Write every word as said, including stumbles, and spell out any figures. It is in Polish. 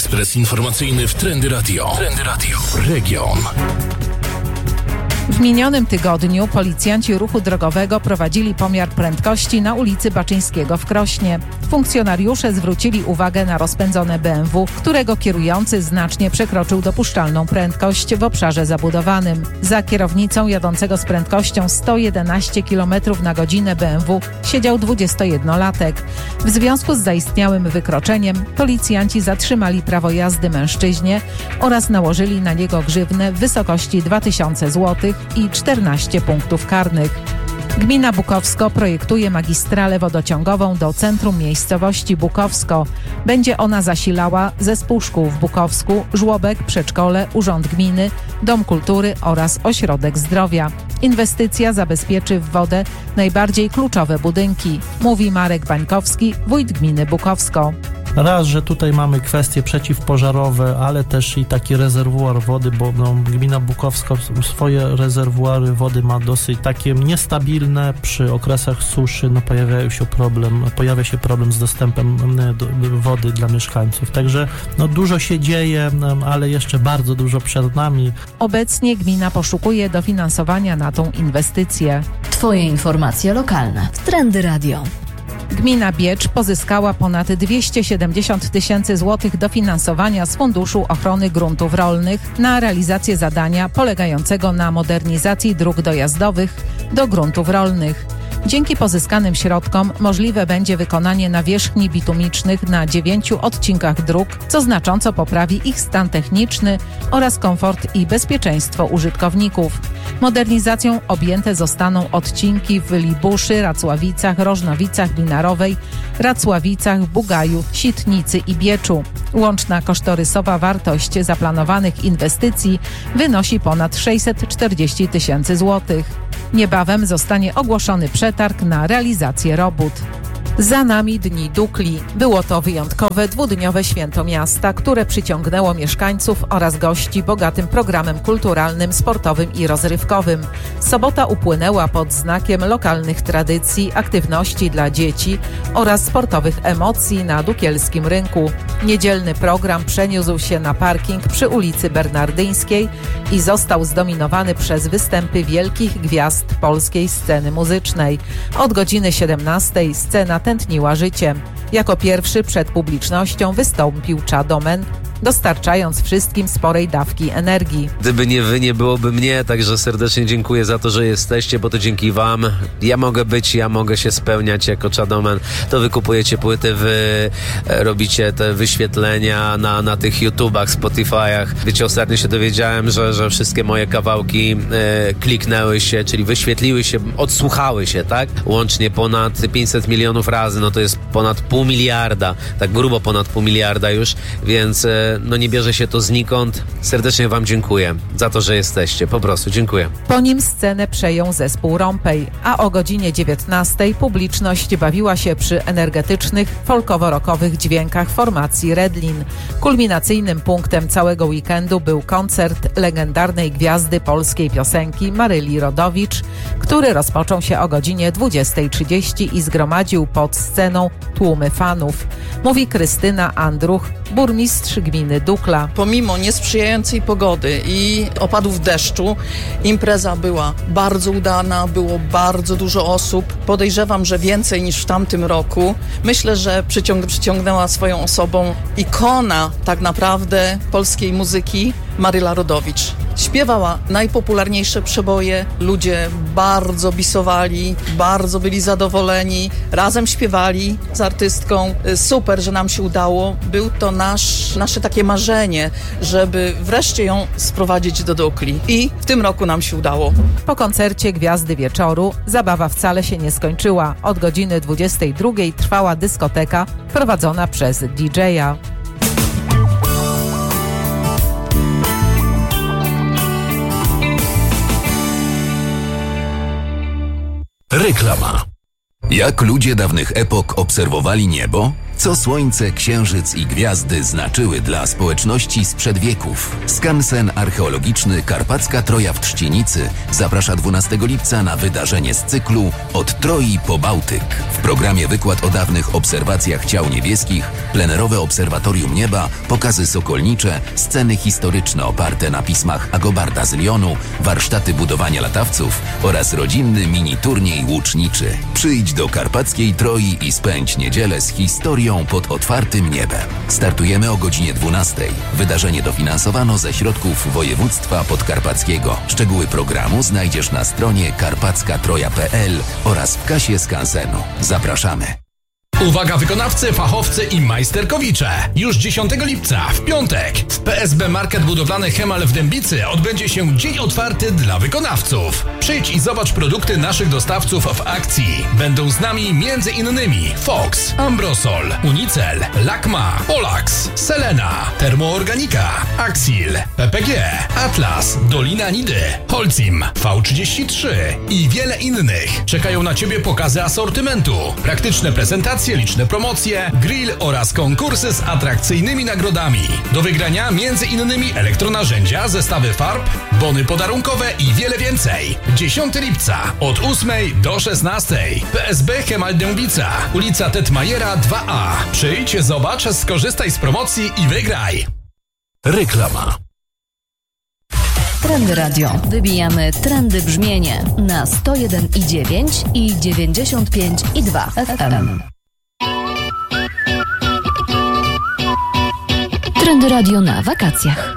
Ekspres informacyjny w Trendy Radio. Trendy Radio. Region. W minionym tygodniu policjanci ruchu drogowego prowadzili pomiar prędkości na ulicy Baczyńskiego w Krośnie. Funkcjonariusze zwrócili uwagę na rozpędzone B M W, którego kierujący znacznie przekroczył dopuszczalną prędkość w obszarze zabudowanym. Za kierownicą jadącego z prędkością sto jedenaście kilometrów na godzinę B M W siedział dwudziestojednolatek. W związku z zaistniałym wykroczeniem policjanci zatrzymali prawo jazdy mężczyźnie oraz nałożyli na niego grzywnę w wysokości dwa tysiące złotych i czternaście punktów karnych. Gmina Bukowsko projektuje magistralę wodociągową do centrum miejscowości Bukowsko. Będzie ona zasilała zespół szkół w Bukowsku, żłobek, przedszkole, urząd gminy, dom kultury oraz ośrodek zdrowia. Inwestycja zabezpieczy w wodę najbardziej kluczowe budynki, mówi Marek Bańkowski, wójt gminy Bukowsko. Raz, że tutaj mamy kwestie przeciwpożarowe, ale też i taki rezerwuar wody, bo no, gmina Bukowska swoje rezerwuary wody ma dosyć takie niestabilne. Przy okresach suszy no, pojawia się problem, pojawia się problem z dostępem do, do wody dla mieszkańców. Także no, dużo się dzieje, ale jeszcze bardzo dużo przed nami. Obecnie gmina poszukuje dofinansowania na tą inwestycję. Twoje informacje lokalne w Trendy Radio. Gmina Biecz pozyskała ponad dwieście siedemdziesiąt tysięcy złotych dofinansowania z Funduszu Ochrony Gruntów Rolnych na realizację zadania polegającego na modernizacji dróg dojazdowych do gruntów rolnych. Dzięki pozyskanym środkom możliwe będzie wykonanie nawierzchni bitumicznych na dziewięciu odcinkach dróg, co znacząco poprawi ich stan techniczny oraz komfort i bezpieczeństwo użytkowników. Modernizacją objęte zostaną odcinki w Libuszy, Racławicach, Rożnowicach, Linarowej, Racławicach, Bugaju, Sitnicy i Bieczu. Łączna kosztorysowa wartość zaplanowanych inwestycji wynosi ponad sześćset czterdzieści tysięcy złotych. Niebawem zostanie ogłoszony przetarg na realizację robót. Za nami Dni Dukli. Było to wyjątkowe dwudniowe święto miasta, które przyciągnęło mieszkańców oraz gości bogatym programem kulturalnym, sportowym i rozrywkowym. Sobota upłynęła pod znakiem lokalnych tradycji, aktywności dla dzieci oraz sportowych emocji na dukielskim rynku. Niedzielny program przeniósł się na parking przy ulicy Bernardyńskiej i został zdominowany przez występy wielkich gwiazd polskiej sceny muzycznej. Od godziny siedemnastej scena tętniła życiem. Jako pierwszy przed publicznością wystąpił Czadomen, dostarczając wszystkim sporej dawki energii. Gdyby nie wy, nie byłoby mnie, także serdecznie dziękuję za to, że jesteście, bo to dzięki wam ja mogę być, ja mogę się spełniać jako Czadomen. To wy kupujecie płyty, wy robicie te wyświetlenia na, na tych YouTubach, Spotify'ach. Wiecie, ostatnio się dowiedziałem, że, że wszystkie moje kawałki e, kliknęły się, czyli wyświetliły się, odsłuchały się, tak? Łącznie ponad pięćset milionów razy, no to jest ponad pół miliarda, tak grubo ponad pół miliarda już, więc e, no nie bierze się to znikąd. Serdecznie wam dziękuję za to, że jesteście. Po prostu dziękuję. Po nim scenę przejął zespół Rompej, a o godzinie dziewiętnastej publiczność bawiła się przy energetycznych, folkowo-rockowych dźwiękach formacji Redlin. Kulminacyjnym punktem całego weekendu był koncert legendarnej gwiazdy polskiej piosenki Maryli Rodowicz, który rozpoczął się o godzinie dwudziestej trzydzieści i zgromadził pod sceną tłumy fanów. Mówi Krystyna Andruch, burmistrz gminy Dukla. Pomimo niesprzyjającej pogody i opadów deszczu, impreza była bardzo udana, było bardzo dużo osób. Podejrzewam, że więcej niż w tamtym roku. Myślę, że przyciąg- przyciągnęła swoją osobą ikona tak naprawdę polskiej muzyki, Maryla Rodowicz. Śpiewała najpopularniejsze przeboje, ludzie bardzo bisowali, bardzo byli zadowoleni, razem śpiewali z artystką. Super, że nam się udało. Był to nasz, nasze takie marzenie, żeby wreszcie ją sprowadzić do Dukli. I w tym roku nam się udało. Po koncercie Gwiazdy Wieczoru zabawa wcale się nie skończyła. Od godziny dwudziestej drugiej trwała dyskoteka prowadzona przez D J a. Reklama. Jak ludzie dawnych epok obserwowali niebo? Co słońce, księżyc i gwiazdy znaczyły dla społeczności sprzed wieków. Skansen archeologiczny Karpacka Troja w Trzcienicy zaprasza dwunastego lipca na wydarzenie z cyklu Od Troi po Bałtyk. W programie wykład o dawnych obserwacjach ciał niebieskich, plenerowe obserwatorium nieba, pokazy sokolnicze, sceny historyczne oparte na pismach Agobarda z Lyonu, warsztaty budowania latawców oraz rodzinny mini turniej łuczniczy. Przyjdź do Karpackiej Troi i spędź niedzielę z historią pod otwartym niebem. Startujemy o godzinie dwunastej. Wydarzenie dofinansowano ze środków województwa podkarpackiego. Szczegóły programu znajdziesz na stronie karpacka troja kropka p l oraz w kasie skansenu. Zapraszamy. Uwaga wykonawcy, fachowcy i majsterkowicze! Już dziesiątego lipca, w piątek, w P S B Market Budowlany Hemal w Dębicy odbędzie się dzień otwarty dla wykonawców. Przyjdź i zobacz produkty naszych dostawców w akcji. Będą z nami między innymi Fox, Ambrosol, Unicel, Lakma, Polax, Selena, Termoorganika, Axil, P P G, Atlas, Dolina Nidy, Holcim, V trzydzieści trzy i wiele innych. Czekają na Ciebie pokazy asortymentu, praktyczne prezentacje, liczne promocje, grill oraz konkursy z atrakcyjnymi nagrodami. Do wygrania między innymi elektronarzędzia, zestawy farb, bony podarunkowe i wiele więcej. dziesiątego lipca od ósmej do szesnastej. P S B Hemal Dębica, ulica Tetmajera dwa a. Przyjdź, zobacz, skorzystaj z promocji i wygraj. Reklama. Trendy Radio. Wybijamy trendy brzmienie na sto jeden i dziewięć i dziewięćdziesiąt pięć i dwa F M. Trendy Radio na wakacjach.